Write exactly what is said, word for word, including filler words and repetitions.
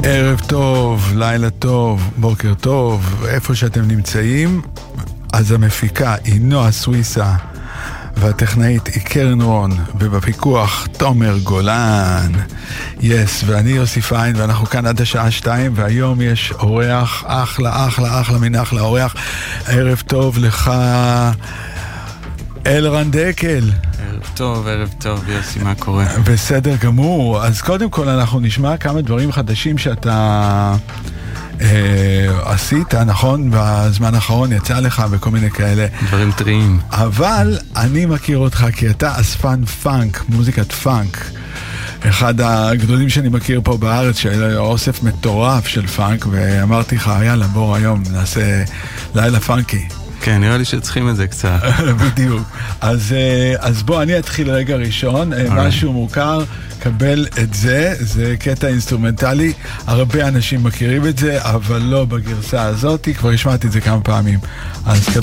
ערב טוב, לילה טוב, בוקר טוב, איפה שאתם נמצאים. אז המפיקה היא נועה סוויסה, והטכנאית היא קרן רון, ובפיקוח תומר גולן. יס, ואני יוסי פיין, ואנחנו כאן עד השעה שתיים, והיום יש אורח, אחלה, אחלה, אחלה, מן אחלה אורח. ערב טוב לך, אלרן דקל. ערב טוב, ערב טוב, יוסי, מה קורה? בסדר גמור. אז קודם כל אנחנו נשמע כמה דברים חדשים שאתה אה, עשית, נכון? בזמן האחרון יצא לך וכל מיני כאלה. דברים טריים. אבל אני מכיר אותך כי אתה אספן פאנק, מוזיקת פאנק. אחד הגדולים שאני מכיר פה בארץ, של אוסף מטורף של פאנק, ואמרתי לך, יאללה, בוא היום נעשה לילה פאנקי. כן, נראה לי שצריכים את זה קצת. בדיוק. אז, אז בוא, אני אתחיל רגע ראשון. משהו מוכר, קבל את זה. זה קטע אינסטרומנטלי. הרבה אנשים מכירים את זה, אבל לא בגרסה הזאת. כבר השמעתי את זה כמה פעמים. אז קבל